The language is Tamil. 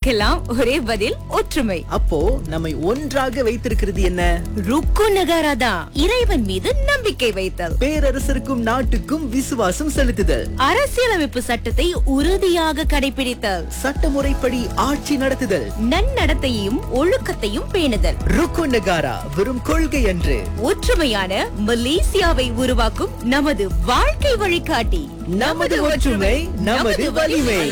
இதற்கெல்லாம் ஒரே பதில், ஒற்றுமை. அப்போ நம்மை ஒன்றாக வைத்திருக்கிறது என்ன? ருக்கு நகாராதா, இறைவன் மீது நம்பிக்கை வைத்தல். பேரரசருக்கும் நாட்டுக்கும் விசுவாசம் செலுத்துதல். அரசியலமைப்பு சட்டத்தை உறுதியாக கடைபிடித்தல். சட்டமுறைப்படி ஆட்சி நடத்துதல். நன்னடத்தையும் ஒழுக்கத்தையும் பேணுதல். ருக்கு நகாரா வெறும் கொள்கை அன்று, ஒற்றுமையான மலேசியாவை உருவாக்கும் நமது வாழ்க்கை வழிகாட்டி. நமது ஒற்றுமை நமது வலிமை.